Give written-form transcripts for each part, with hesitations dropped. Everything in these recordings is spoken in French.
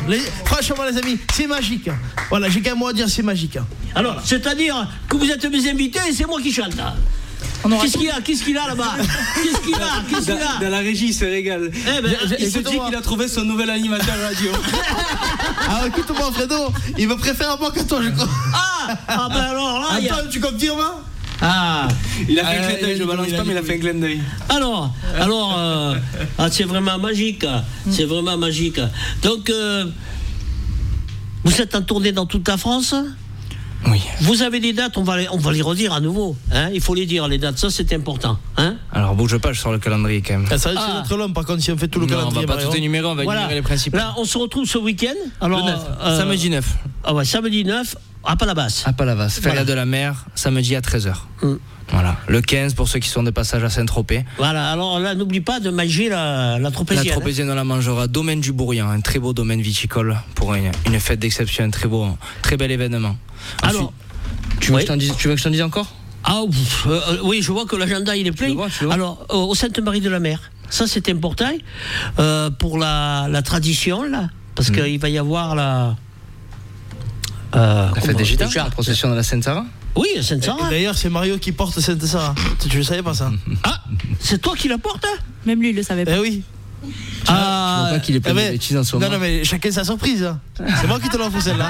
Franchement, les amis, c'est magique. Voilà, j'ai qu'un mot à dire, c'est magique. Alors, c'est-à-dire que vous êtes mes invités et c'est moi qui chante. Qu'est-ce qu'il a là-bas? Qu'est-ce qu'il a Dans la régie, il se régale. Il se dit qu'il a trouvé son nouvel animateur radio. Ah, écoute-moi, Fredo, il me préfère à moi que toi, je crois. Ah ben alors là. Antoine, tu confirmes? Il a fait un clin d'œil, je balance pas, mais il a fait un clin d'œil. Alors, c'est vraiment magique. C'est vraiment magique. Donc, vous êtes en tournée dans toute la France? Oui. Vous avez des dates, on va les redire à nouveau. Hein, il faut les dire, les dates, ça c'est important. Hein. Alors, bouge pas, je sors le calendrier quand même. Ça va être notre l'homme, par contre, si on fait tout le calendrier. On va pas tout énumérer, on va énumérer les principaux. Là, on se retrouve ce week-end. Alors, le 9, samedi 9. Ah ouais, samedi 9, à Palavas. À Palavas, Fête de la mer, samedi à 13h. Voilà. Le 15 pour ceux qui sont de passage à Saint-Tropez. Voilà, alors là, n'oublie pas de manger la tropézienne. La tropézienne, on la mangera. Domaine du Bourrian, un très beau domaine viticole pour une fête d'exception, un très bel événement. Ensuite, alors, tu veux que je t'en dise encore? Oui, je vois que l'agenda il est plein. Alors, au Sainte-Marie de la Mer, ça c'est important pour la tradition, là, parce qu'il va y avoir la fête des Gitans, la procession de la Sainte-Sarah. Oui, Sainte-Sarah. D'ailleurs, c'est Mario qui porte Sainte-Sarah. Tu ne savais pas ça? Ah, c'est toi qui la portes, hein? Même lui, il le savait pas. Eh oui. Tu vois pas qu'il est plein de bêtises en ce moment. Non, mais chacun sa surprise. Hein. C'est moi qui te l'offre celle-là.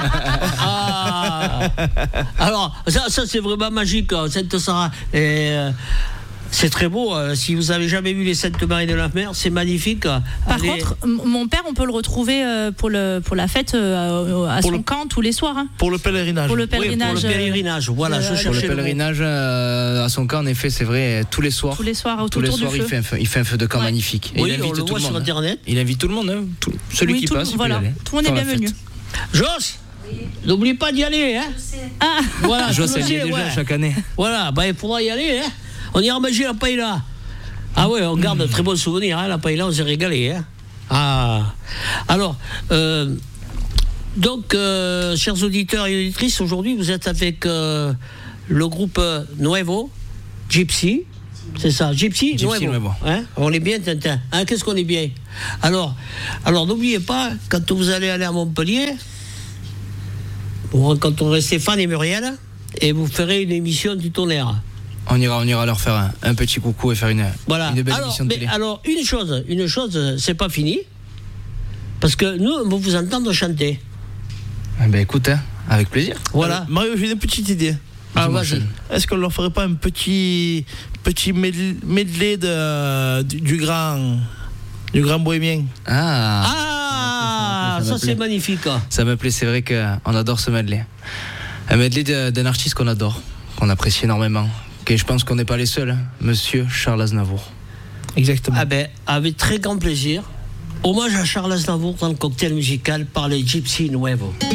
Alors, ça c'est vraiment magique, Sainte-Sarah. C'est très beau. Si vous avez jamais vu les Sainte-Marie de la Mer, c'est magnifique. Par contre, mon père, on peut le retrouver pour la fête à son camp tous les soirs. Hein. Pour le pèlerinage. Pour le pèlerinage. Oui, pour le pèlerinage. Voilà, je cherchais pour le pèlerinage à son camp, en effet, c'est vrai. Tous les soirs, il fait un feu de camp magnifique. Et oui, il invite on le voit sur Internet. Il invite tout le monde. Celui qui passe, il peut y aller. Tout le monde est bienvenu. Joss, n'oublie pas d'y aller. Hein. Voilà, Joss, elle y est déjà chaque année. Voilà, il faudra y aller. Hein. On ira manger la paella. Ah ouais, on garde de très bons souvenirs. Hein, la paella, on s'est régalé. Hein. Alors, donc, chers auditeurs et auditrices, aujourd'hui, vous êtes avec le groupe Nuevo, Gypsy. C'est ça, Gypsy Nuevo. Hein, on est bien, Tintin. Hein, qu'est-ce qu'on est bien? Alors, n'oubliez pas, quand vous allez aller à Montpellier, vous rencontrerez Stéphane et Muriel et vous ferez une émission du tonnerre. On ira leur faire un petit coucou et faire une belle émission de télé. Alors, une chose, c'est pas fini. Parce que nous, on va vous entendre chanter. Écoute, avec plaisir. Voilà. Mario, j'ai une petite idée. Vas-y. Est-ce qu'on leur ferait pas un petit medley du grand bohémien? Ça c'est magnifique. Ça me plaît, c'est vrai qu'on adore ce medley. Un medley d'un artiste qu'on adore, qu'on apprécie énormément. Et je pense qu'on n'est pas les seuls, hein. Monsieur Charles Aznavour. Exactement. Avec très grand plaisir. Hommage à Charles Aznavour dans le cocktail musical par les Gypsy Nuevo.